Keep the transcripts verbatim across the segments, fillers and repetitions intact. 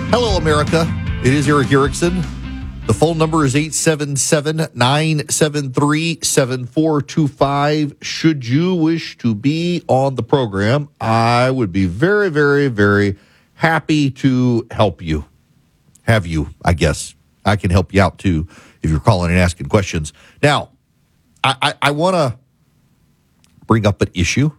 Hello, America. It is Erick Erickson. The phone number is eight seven seven, nine seven three, seven four two five. Should you wish to be on the program, I would be very, very, very happy to help you. Have you, I guess. I can help you out, too, if you're calling and asking questions. Now, I, I, I want to bring up an issue.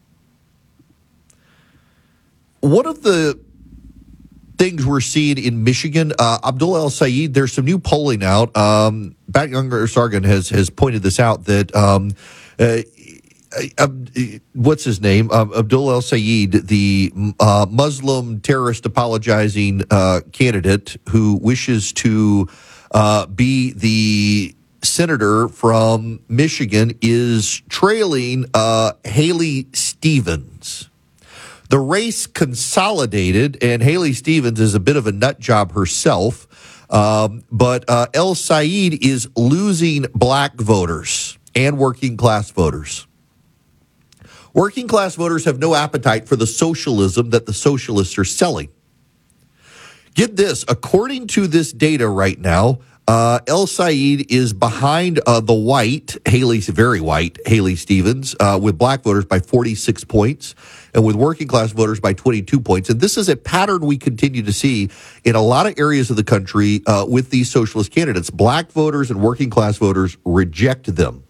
One of the things we're seeing in Michigan, uh, Abdullah El-Sayed, there's some new polling out. Um, Bat Younger Sargon has has pointed this out that um, uh, uh, what's his name? Uh, Abdullah El-Sayed, the uh, Muslim terrorist apologizing uh, candidate who wishes to uh, be the senator from Michigan, is trailing uh, Haley Stevens. The race consolidated, and Haley Stevens is a bit of a nut job herself, um, but uh, El-Sayed is losing black voters and working class voters. Working class voters have no appetite for the socialism that the socialists are selling. Get this, according to this data right now, uh, El-Sayed is behind uh, the white, Haley, very white, Haley Stevens, uh, with black voters by forty-six points. And with working class voters by twenty-two points. And this is a pattern we continue to see in a lot of areas of the country uh, with these socialist candidates. Black voters and working class voters reject them.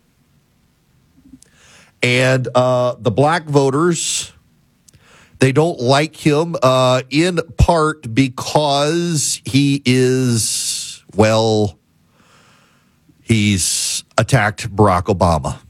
And uh, the black voters, they don't like him uh, in part because he is, well, he's attacked Barack Obama.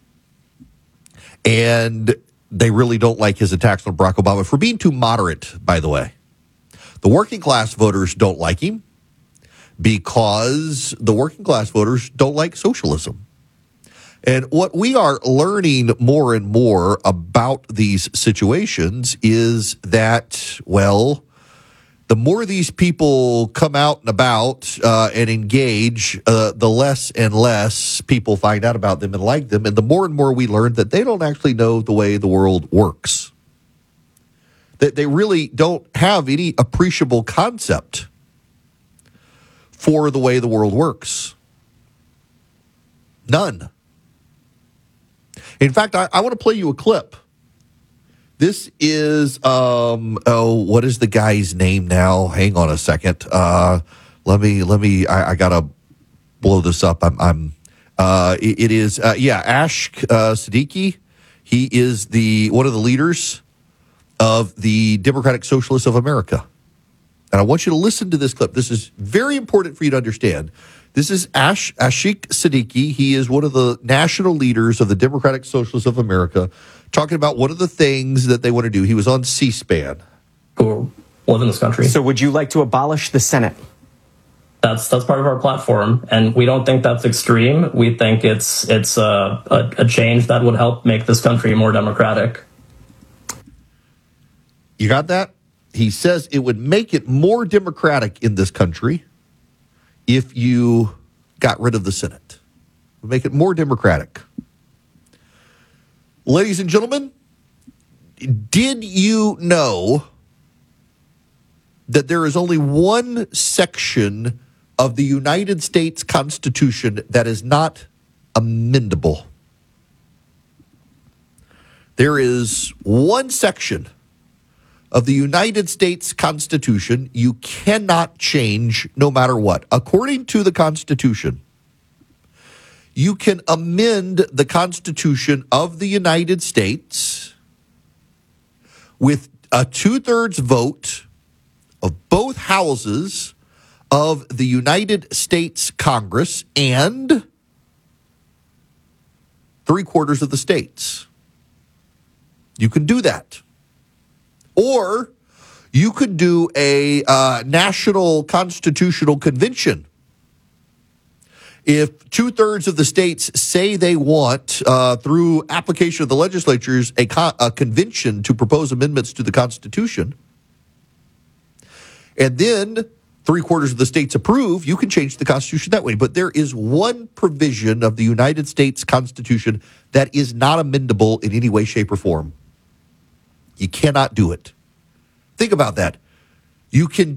And they really don't like his attacks on Barack Obama for being too moderate, by the way. The working class voters don't like him because the working class voters don't like socialism. And what we are learning more and more about these situations is that, well, the more these people come out and about uh, and engage, uh, the less and less people find out about them and like them. And the more and more we learn that they don't actually know the way the world works. That they really don't have any appreciable concept for the way the world works. None. In fact, I, I want to play you a clip. This is, um, oh, what is the guy's name now? Hang on a second. Uh, let me, let me, I, I gotta blow this up. I'm, I'm, uh, it, it is, uh, yeah, Ash uh, Siddiqui. He is the, one of the leaders of the Democratic Socialists of America. And I want you to listen to this clip. This is very important for you to understand. This is Ash Ashik Siddiqui. He is one of the national leaders of the Democratic Socialists of America, talking about one of the things that they want to do. He was on C-SPAN. Who live in this country. So would you like to abolish the Senate? That's that's part of our platform, and we don't think that's extreme. We think it's it's a, a, a change that would help make this country more democratic. You got that? He says it would make it more democratic in this country if you got rid of the Senate. It would make it more democratic. Ladies and gentlemen, did you know that there is only one section of the United States Constitution that is not amendable? There is one section of the United States Constitution you cannot change no matter what. According to the Constitution, you can amend the Constitution of the United States with a two-thirds vote of both houses of the United States Congress and three-quarters of the states. You can do that. Or you could do a uh, national constitutional convention. If two-thirds of the states say they want, uh, through application of the legislatures, a, con- a convention to propose amendments to the Constitution, and then three-quarters of the states approve, you can change the Constitution that way. But there is one provision of the United States Constitution that is not amendable in any way, shape, or form. You cannot do it. Think about that. You can